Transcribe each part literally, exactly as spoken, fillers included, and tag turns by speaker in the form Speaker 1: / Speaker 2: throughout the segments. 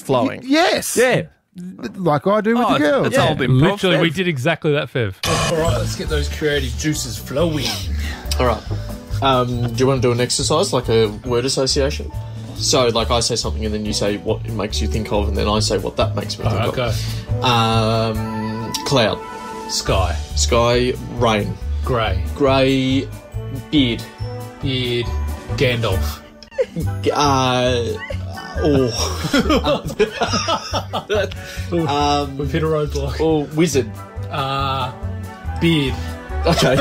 Speaker 1: flowing.
Speaker 2: Yes.
Speaker 1: Yeah.
Speaker 2: Like I do with
Speaker 3: Oh,
Speaker 2: the girls.
Speaker 3: it's old improv,
Speaker 4: Literally,
Speaker 3: Fev.
Speaker 4: we did exactly that, Fev.
Speaker 5: All right, let's get those creative juices flowing.
Speaker 1: All right. Um, do you want to do an exercise, like a word association? So, like, I say something and then you say what it makes you think of, and then I say what that makes me
Speaker 5: All
Speaker 1: think
Speaker 5: right,
Speaker 1: of.
Speaker 5: go.
Speaker 1: Um, cloud.
Speaker 5: Sky.
Speaker 1: Sky. Rain.
Speaker 5: Grey.
Speaker 1: Grey. Beard.
Speaker 5: Beard. Gandalf.
Speaker 1: Uh, oh. um,
Speaker 5: We've hit a roadblock.
Speaker 1: oh, wizard.
Speaker 5: Uh, beard.
Speaker 1: Okay.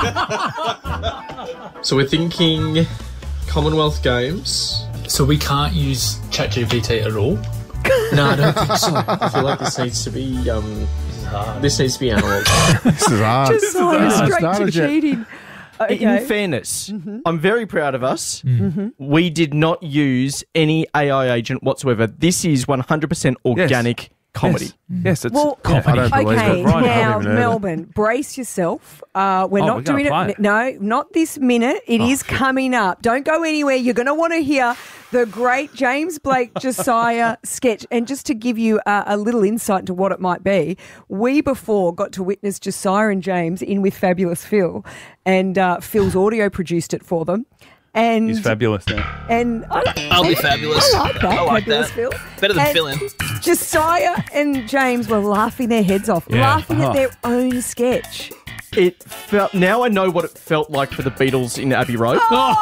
Speaker 1: So we're thinking Commonwealth Games.
Speaker 5: So we can't use ChatGPT at all?
Speaker 1: No, I don't think so. I feel like this needs to be um, this needs to be analog.
Speaker 2: This is hard.
Speaker 6: Just so
Speaker 2: This is
Speaker 6: straight to
Speaker 2: started yet.
Speaker 6: cheating. Okay.
Speaker 1: In fairness, I'm very proud of us. We did not use any A I agent whatsoever. This is one hundred percent organic comedy.
Speaker 3: Yes, yes it's
Speaker 6: Well,
Speaker 2: I don't believe
Speaker 6: Okay,
Speaker 2: it. Right, I haven't
Speaker 6: now,
Speaker 2: even heard it.
Speaker 6: Melbourne, brace yourself. Uh, we're
Speaker 3: Oh,
Speaker 6: not
Speaker 3: we're gonna
Speaker 6: doing
Speaker 3: play
Speaker 6: it.
Speaker 3: it.
Speaker 6: No, not this minute. It
Speaker 2: Oh,
Speaker 6: is
Speaker 2: shit.
Speaker 6: coming up. Don't go anywhere. You're going to want to hear the great James Blake Josiah sketch. And just to give you a, a little insight into what it might be, we before got to witness Josiah and James in with Fabulous Phil, and uh, Phil's audio produced it for them. And
Speaker 3: He's fabulous now.
Speaker 6: And I,
Speaker 7: I'll be fabulous.
Speaker 6: I like that.
Speaker 7: I like
Speaker 6: Fabulous
Speaker 7: that.
Speaker 6: Phil.
Speaker 7: Better than
Speaker 6: And
Speaker 7: filling.
Speaker 6: Josiah and James were laughing their heads off,
Speaker 4: Yeah.
Speaker 6: laughing
Speaker 3: Oh.
Speaker 6: at their own sketch.
Speaker 1: It felt. Now I know what it felt like for the Beatles in Abbey Road.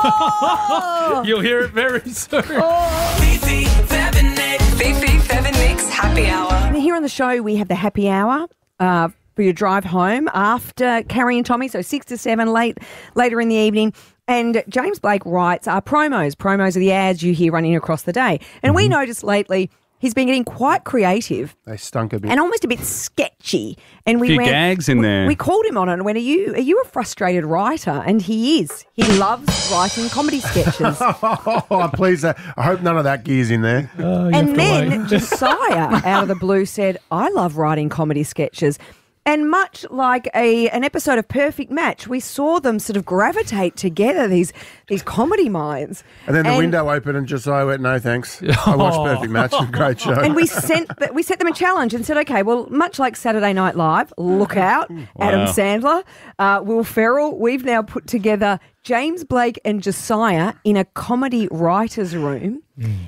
Speaker 4: You'll hear it very soon.
Speaker 8: Fifi, Fev and Nick. Fifi, Fev and Nick's Happy Hour.
Speaker 6: And here on the show, we have the happy hour uh, for your drive home after Carrie and Tommy, so six to seven late later in the evening. And James Blake writes our promos. Promos are the ads you hear running across the day. And we noticed lately he's been getting quite creative
Speaker 2: They stunk a bit.
Speaker 6: and almost a bit sketchy. And we
Speaker 3: Few
Speaker 6: ran,
Speaker 3: gags in
Speaker 6: we,
Speaker 3: there.
Speaker 6: We called him on it and went, are you, are you a frustrated writer? And he is. He loves writing comedy sketches.
Speaker 2: Oh, I'm pleased that I hope none of that gear's in there.
Speaker 6: And then Josiah, out of the blue, said, I love writing comedy sketches. And much like a an episode of Perfect Match, we saw them sort of gravitate together, these these comedy minds.
Speaker 2: And then the window opened and Josiah went, no thanks. I watched Perfect Match. Great show.
Speaker 6: And we sent th- we set them a challenge and said, okay, well, much like Saturday Night Live, look out, Adam Sandler, uh, Will Ferrell, we've now put together James Blake and Josiah in a comedy writer's room.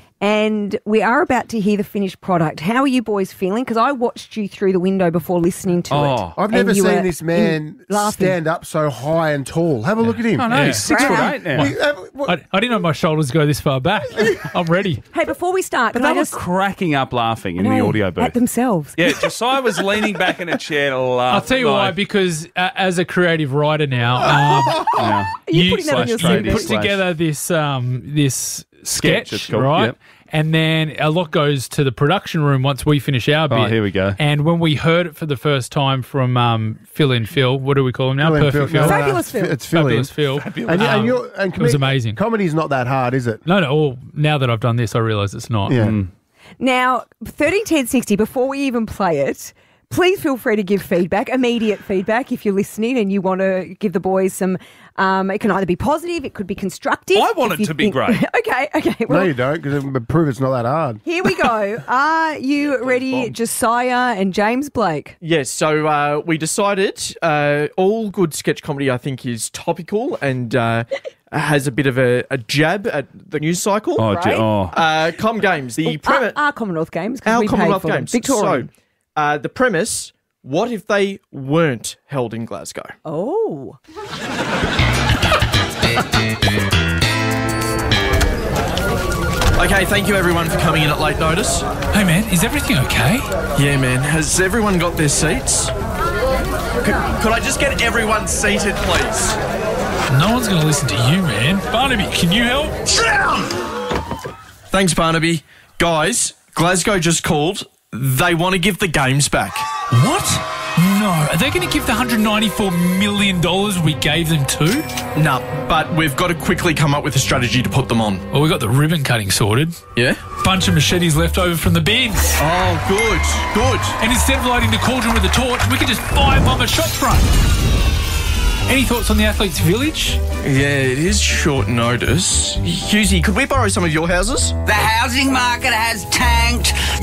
Speaker 6: And we are about to hear the finished product. How are you boys feeling? Because I watched you through the window before listening to
Speaker 3: Oh.
Speaker 6: it.
Speaker 2: I've
Speaker 6: and
Speaker 2: never
Speaker 6: you
Speaker 2: seen
Speaker 6: were
Speaker 2: this man
Speaker 6: in- laughing.
Speaker 2: stand up so high and tall. Have a look at him.
Speaker 3: Oh, no, he's six foot eight now.
Speaker 2: We- uh, what-
Speaker 4: I, I didn't know my shoulders go this far back. I'm ready.
Speaker 6: Hey, before we start,
Speaker 3: But
Speaker 6: can
Speaker 3: they
Speaker 6: I
Speaker 3: were
Speaker 6: just
Speaker 3: cracking up laughing in the
Speaker 6: No,
Speaker 3: audio
Speaker 6: at
Speaker 3: booth.
Speaker 6: themselves?
Speaker 3: Yeah, Josiah was leaning back in a chair
Speaker 4: I'll
Speaker 3: laughing.
Speaker 4: tell you why,
Speaker 3: like,
Speaker 4: because uh, as a creative writer now, um,
Speaker 3: yeah.
Speaker 6: you putting that on your
Speaker 3: slash
Speaker 4: you
Speaker 6: C V?
Speaker 3: tradie
Speaker 4: put
Speaker 3: slash-
Speaker 4: together this um, this sketch,
Speaker 3: Sketch, it's called,
Speaker 4: right?
Speaker 3: yep.
Speaker 4: And then a lot goes to the production room once we finish our bit.
Speaker 3: Oh, here we go.
Speaker 4: And when we heard it for the first time from um, Phil and Phil, what do we call him now?
Speaker 2: Phil in,
Speaker 4: Perfect
Speaker 2: Phil,
Speaker 4: Phil.
Speaker 2: Phil.
Speaker 6: Fabulous Phil.
Speaker 2: It's Phil.
Speaker 4: Fabulous Phil.
Speaker 2: And, you- and
Speaker 4: Um,
Speaker 2: you're, and
Speaker 4: it was
Speaker 2: comed-
Speaker 4: amazing.
Speaker 2: Comedy's not that hard, is it?
Speaker 4: No, no. Well, now that I've done this, I realise it's not.
Speaker 2: Yeah.
Speaker 3: Mm.
Speaker 6: Now, thirty ten sixty, before we even play it, please feel free to give feedback, immediate feedback, if you're listening and you want to give the boys some, um, it can either be positive, it could be constructive.
Speaker 3: I want
Speaker 6: if
Speaker 3: it
Speaker 6: you
Speaker 3: to be
Speaker 6: think-
Speaker 3: great.
Speaker 6: okay, okay. Well,
Speaker 2: No, you don't, because it would prove it's not that hard.
Speaker 6: here we go. Are you ready, Josiah and James Blake?
Speaker 1: Yes, so uh, we decided uh, all good sketch comedy, I think, is topical and uh, has a bit of a, a jab at the news cycle.
Speaker 3: Oh,
Speaker 6: Right.
Speaker 3: gee, oh.
Speaker 1: Uh, Com Games, the
Speaker 6: Our,
Speaker 1: premise.
Speaker 6: our Commonwealth Games. 'cause
Speaker 1: Our
Speaker 6: we paid
Speaker 1: Commonwealth
Speaker 6: for them.
Speaker 1: Games.
Speaker 6: Victorian.
Speaker 1: So, uh, the premise: what if they weren't held in Glasgow?
Speaker 6: Oh.
Speaker 1: Okay, thank you everyone for coming in at late notice.
Speaker 4: Hey, man, is everything okay?
Speaker 1: Yeah, man. Has everyone got their seats? Could, could I just get everyone seated, please?
Speaker 4: No one's going to listen to you, man. Barnaby, can you help?
Speaker 1: Sit down! Thanks, Barnaby. Guys, Glasgow just called. They want to give the games back.
Speaker 4: What? No. Are they going to give the one hundred ninety-four million dollars we gave them too?
Speaker 1: No, but we've got to quickly come up with a strategy to put them on.
Speaker 4: Well, we got the ribbon cutting sorted.
Speaker 1: Yeah?
Speaker 4: Bunch of machetes left over from the bins.
Speaker 1: Oh, good, good.
Speaker 4: And instead of lighting the cauldron with a torch, we could just firebomb a shop front. Any thoughts on the Athletes Village?
Speaker 1: Yeah, it is short notice. Husey, could we borrow some of your houses?
Speaker 8: The housing market has tanked.